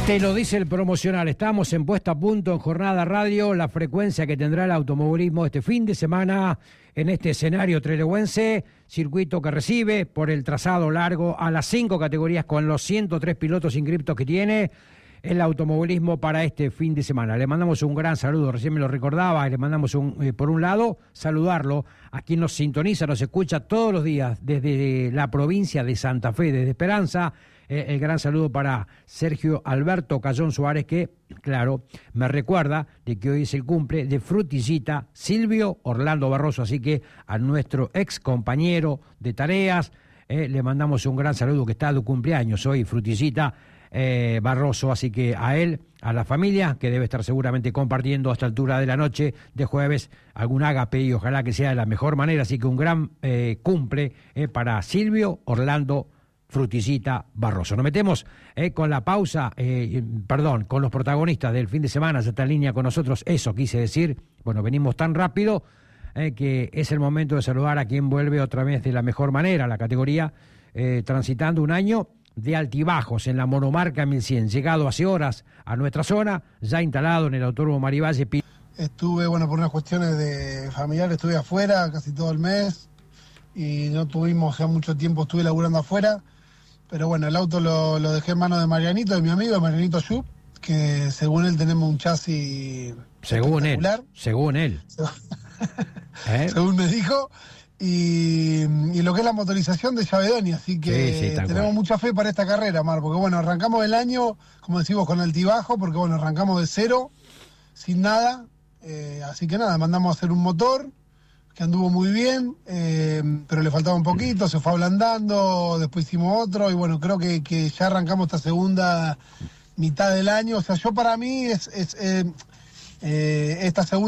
Te lo dice el promocional, estamos en Puesta a Punto en Jornada Radio, la frecuencia que tendrá el automovilismo este fin de semana en este escenario trelewense, circuito que recibe por el trazado largo a las 5 categorías con los 103 pilotos inscriptos que tiene el automovilismo para este fin de semana. Le mandamos un gran saludo, recién me lo recordaba, y le mandamos por un lado, saludarlo a quien nos sintoniza, nos escucha todos los días desde la provincia de Santa Fe, desde Esperanza. El gran saludo para Sergio Alberto Cayón Suárez, que, claro, me recuerda de que hoy es el cumple de Frutillita Silvio Orlando Barroso, así que a nuestro ex compañero de tareas le mandamos un gran saludo, que está de cumpleaños hoy, Frutillita Barroso, así que a él, a la familia, que debe estar seguramente compartiendo a esta altura de la noche de jueves algún ágape, y ojalá que sea de la mejor manera, así que un gran cumple para Silvio Orlando Frutillita Barroso. Nos metemos con la pausa, con los protagonistas del fin de semana. Ya está en línea con nosotros, eso quise decir. Bueno, venimos tan rápido que es el momento de saludar a quien vuelve otra vez de la mejor manera a la categoría, transitando un año de altibajos en la monomarca 1100, llegado hace horas a nuestra zona, ya instalado en el Autódromo Marivalle. Estuve, por unas cuestiones de familiares, estuve afuera casi todo el mes y no tuvimos, ya mucho tiempo estuve laburando afuera. Pero bueno, el auto lo dejé en manos de Marianito, de mi amigo, Marianito Yup, que según él tenemos un chasis espectacular. Según él. Según me dijo. Y lo que es la motorización de Llavedoni, así que sí, tenemos mucha fe para esta carrera, Mar, porque arrancamos el año, como decimos, con altibajo, porque arrancamos de cero, sin nada, así que nada, mandamos a hacer un motor, que anduvo muy bien, pero le faltaba un poquito, se fue ablandando, después hicimos otro, y creo que ya arrancamos esta segunda mitad del año. O sea, para mí esta segunda